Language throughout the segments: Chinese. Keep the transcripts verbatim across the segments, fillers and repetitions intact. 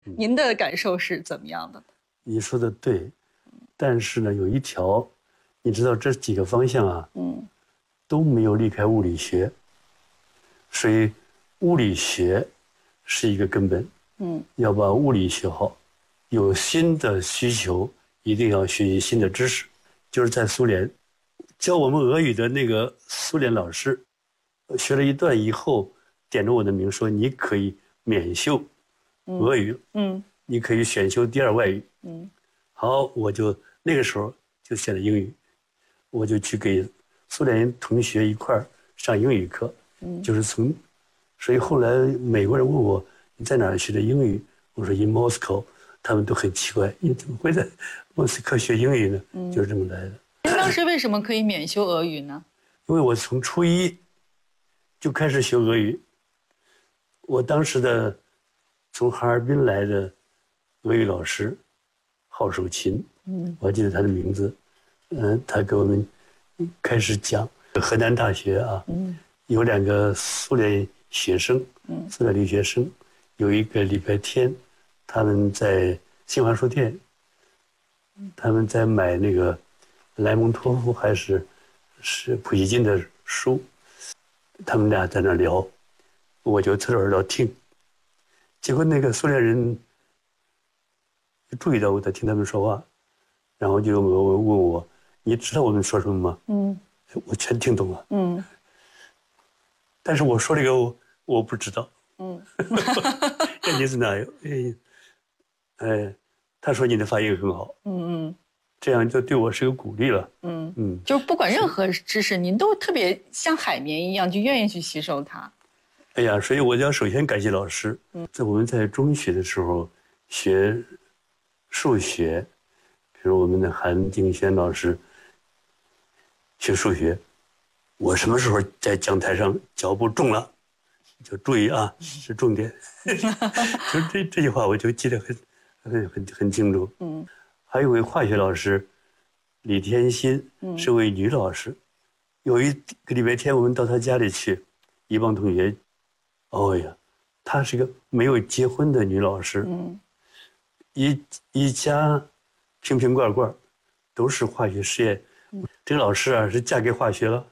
您的感受是怎么样的？ 你说的对，但是呢，有一条，你知道这几个方向啊，嗯，都没有离开物理学，所以物理学是一个根本，嗯，要把物理学好，有新的需求，一定要学习新的知识。就是在苏联，教我们俄语的那个苏联老师，学了一段以后，点着我的名说：“你可以免修俄语，嗯，嗯你可以选修第二外语。”嗯，好，我就那个时候就选了英语，我就去给苏联同学一块儿上英语课，嗯，就是从，所以后来美国人问我你在哪儿学的英语，我说 in Moscow， 他们都很奇怪，你怎么会在莫斯科学英语呢？嗯，就是这么来的。 您当时为什么可以免修俄语呢？ 因为我从初一就开始学俄语，我当时的从哈尔滨来的俄语老师郝守勤，嗯，我还记得他的名字，嗯，他给我们开始讲河南大学啊，嗯，有两个苏联学生，嗯，苏联留学生，有一个礼拜天，他们在新华书店，他们在买那个莱蒙托夫还是是普希金的书，他们俩在那聊，我就侧着耳朵听，结果那个苏联人就注意到我在听他们说话，然后就问我：“你知道我们说什么吗？”嗯，我全听懂了。嗯，但是我说这个我我不知道。嗯，人家是哪有？哎，哎，他说你的发音很好。嗯嗯，这样就对我是个鼓励了。嗯嗯，就是不管任何知识，您都特别像海绵一样，就愿意去吸收它。 哎呀，所以我要首先感谢老师。嗯，在我们在中学的时候学数学，比如我们的韩敬轩老师学数学，我什么时候在讲台上脚步重了，就注意啊，是重点。就这这句话我就记得很很很很清楚。嗯，还有位化学老师李天心，是位女老师。有一个礼拜天，我们到她家里去，一帮同学。哦呀，她是个没有结婚的女老师，嗯，一一家瓶瓶罐罐都是化学实验，嗯，这个老师啊是嫁给化学了，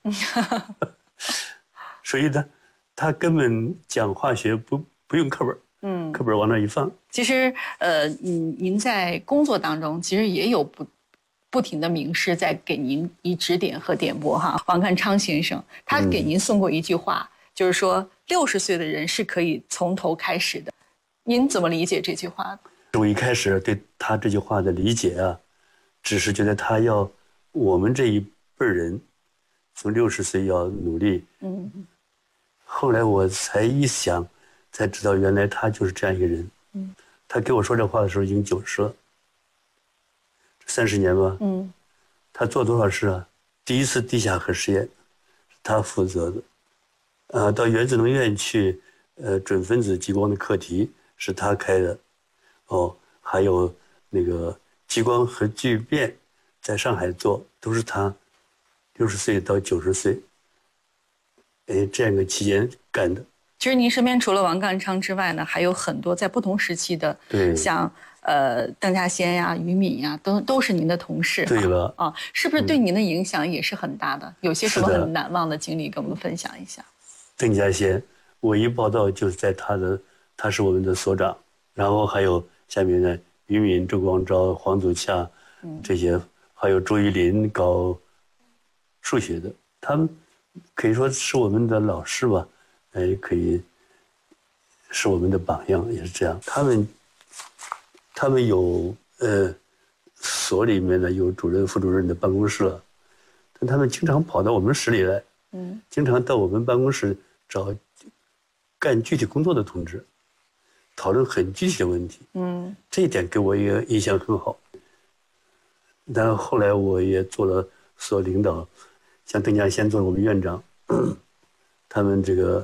所以呢，她根本讲化学不不用课本，嗯，课本往那一放。 其实，呃，您您在工作当中其实也有不不停的名师在给您以指点和点拨哈。王淦昌先生他给您送过一句话，嗯，就是说六十岁的人是可以从头开始的，您怎么理解这句话？ 我一开始对他这句话的理解啊，只是觉得他要我们这一辈人从六十岁要努力。嗯，后来我才一想，才知道原来他就是这样一个人。嗯，他给我说这话的时候已经九十了，三十年吧。嗯，他做多少事啊？第一次地下核实验是他负责的，呃，到原子能院去，呃，准分子激光的课题是他开的，哦，还有那个激光核聚变，在上海做都是他，六十岁到九十岁，哎，这样一个期间干的。 其实您身边除了王淦昌之外呢，还有很多在不同时期的， 对， 像呃邓稼先呀、于敏呀，都都是您的同事。 对了啊，是不是对您的影响也是很大的？嗯，有些什么很难忘的经历，跟我们分享一下？ 邓稼先，我一报道就是在他的，他是我们的所长，然后还有下面的于敏、周光召、黄祖洽，嗯，这些，还有周玉林搞数学的，他们可以说是我们的老师吧。哎，可以是我们的榜样，也是这样。他们，他们有呃，所里面呢有主任、副主任的办公室了，但他们经常跑到我们室里来，嗯，经常到我们办公室找干具体工作的同志，讨论很具体的问题，嗯，这一点给我也印象很好。但后来我也做了所领导，像邓稼先做了我们院长，他们这个。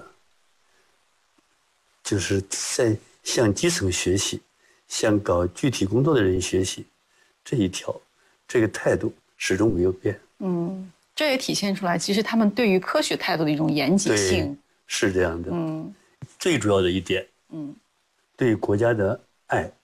就是在向基层学习，向搞具体工作的人学习，这一条，这个态度始终没有变。 嗯，这也体现出来，其实他们对于科学态度的一种严谨性。 是这样的。嗯，最主要的一点，嗯，对国家的爱。